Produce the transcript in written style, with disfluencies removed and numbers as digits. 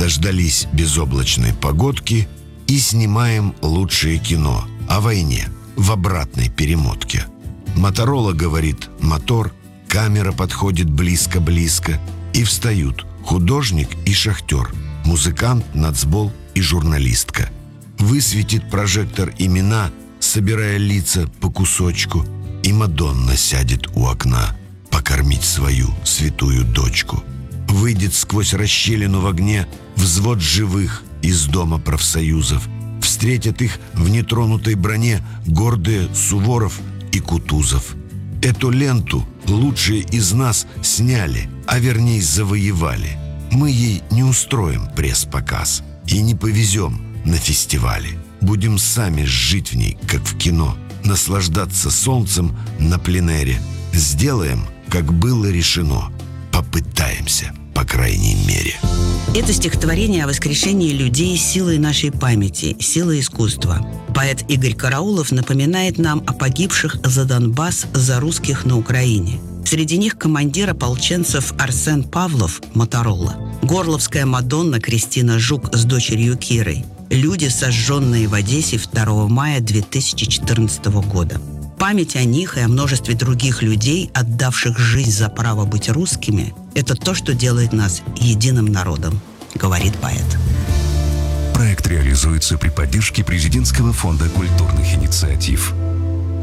Дождались безоблачной погодки и снимаем лучшее кино о войне в обратной перемотке. Моторола говорит «мотор», камера подходит близко-близко, и встают художник и шахтер, музыкант, нацбол и журналистка. Высветит прожектор имена, собирая лица по кусочку, и Мадонна сядет у окна покормить свою святую дочку. Выйдет сквозь расщелину в огне взвод живых из дома профсоюзов. Встретят их в нетронутой броне гордые Суворов и Кутузов. Эту ленту лучшие из нас сняли, а вернее завоевали. Мы ей не устроим пресс-показ и не повезем на фестивале. Будем сами жить в ней, как в кино, наслаждаться солнцем на пленэре. Сделаем, как было решено. Попытаемся, по крайней мере. Это стихотворение о воскрешении людей силой нашей памяти, силой искусства. Поэт Игорь Караулов напоминает нам о погибших за Донбасс, за русских на Украине. Среди них командир ополченцев Арсен Павлов, Моторола, горловская Мадонна Кристина Жук с дочерью Кирой, люди, сожженные в Одессе 2 мая 2014 года. Память о них и о множестве других людей, отдавших жизнь за право быть русскими, это то, что делает нас единым народом, говорит поэт. Проект реализуется при поддержке Президентского фонда культурных инициатив.